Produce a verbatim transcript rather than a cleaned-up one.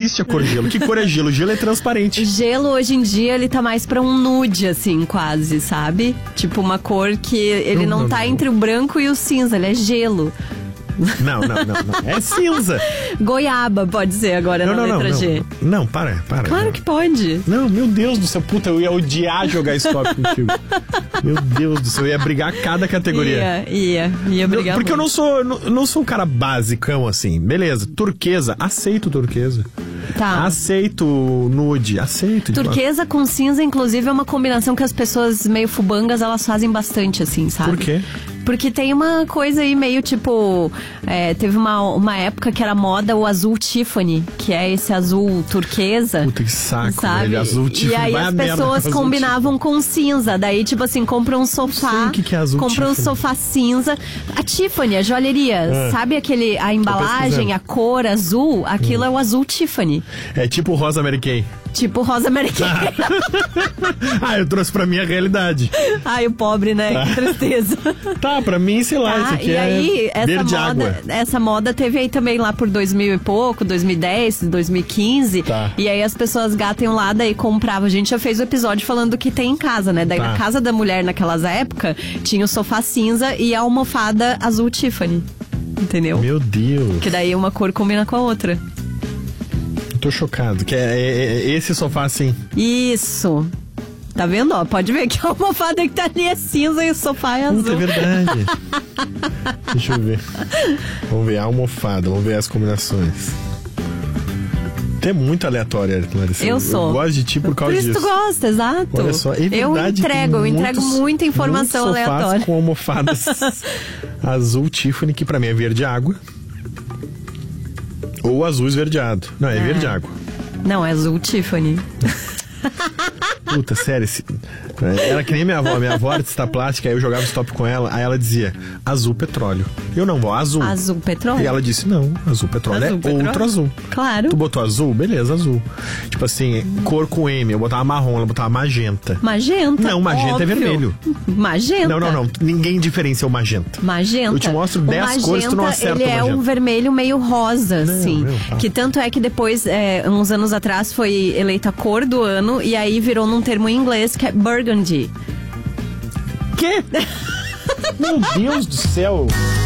existe a cor gelo. Que cor é gelo? Gelo é transparente. Gelo, hoje em dia, ele tá mais pra um nude, assim, quase, sabe? Tipo, uma cor que ele não, não tá não. entre o branco e o cinza, ele é gelo. Não, não, não, não. É cinza. Goiaba pode ser agora não, na não, letra não, G. Não, não, para, para. Claro não. que pode. Não, meu Deus do céu, puta, eu ia odiar jogar stop contigo. Meu Deus do céu, eu ia brigar cada categoria. Ia, ia, ia brigar Porque muito. eu não sou, não, não sou um cara basicão assim. Beleza, turquesa, aceito turquesa. Tá. Aceito nude, aceito. Turquesa com cinza, inclusive, é uma combinação que as pessoas meio fubangas, elas fazem bastante, assim, sabe? Por quê? Porque tem uma coisa aí meio tipo... É, teve uma, uma época que era moda o azul Tiffany, que é esse azul turquesa. Puta que saco, sabe? velho. Azul Tiffany. E aí vai as a merda pessoas com combinavam com cinza. Daí, tipo assim, compra um sofá. Não sei o que que é azul compra um Tiffany. sofá cinza. A Tiffany, a joalheria, Ah. sabe aquele, a embalagem, a cor azul? Aquilo hum. é o azul Tiffany. É tipo rosa Mary Kay. Tipo rosa americana. Ah, eu trouxe pra mim a realidade. Ai, o pobre, né? Que tristeza. Tá, pra mim, sei lá, Tá, isso aqui e é aí, essa verde moda, água. essa moda teve aí também lá por dois mil e pouco, dois mil e dez, dois mil e quinze. Tá. E aí as pessoas gatam lá, daí compravam. A gente já fez o episódio falando do que tem em casa, né? Daí Tá. na casa da mulher naquelas épocas, tinha o sofá cinza e a almofada azul Tiffany. Entendeu? Meu Deus. Que daí uma cor combina com a outra. Tô chocado. Que é, é, é esse sofá assim. Isso. Tá vendo? Ó, pode ver que a almofada que tá ali é cinza e o sofá é azul. Puta, é verdade. Deixa eu ver. Vamos ver a almofada, vamos ver as combinações. É muito aleatório, Larissa. Eu sou. Eu gosto de ti por causa Por isso disso. tu gosta, exato. Olha só, é eu verdade, entrego, eu tem entrego muitos- muita informação muitos sofás aleatória. com almofadas azul Tiffany, que pra mim é verde água. Ou azul esverdeado. Não, é, É. verde água. Não, é azul Tiffany. Puta, sério. Esse... Era que nem minha avó. Minha avó era artista plástica, aí eu jogava stop com ela, aí ela dizia azul petróleo. Eu não, vó, azul. Azul petróleo? E ela disse, não, azul petróleo Azul é petróleo? outro azul. Claro. Tu botou azul? Beleza, azul. Tipo assim, cor com M, eu botava marrom, ela botava magenta. Magenta. Não, magenta óbvio. é vermelho. Magenta. Não, não, não. Ninguém diferencia o magenta. Magenta. Eu te mostro dez cores, tu não acerta ele o é magenta. um vermelho meio rosa, Não, assim. meu, tá. Que tanto é que depois, é, uns anos atrás, foi eleita a cor do ano e aí virou num termo em inglês que é burgundy. Quê? Meu Deus do céu.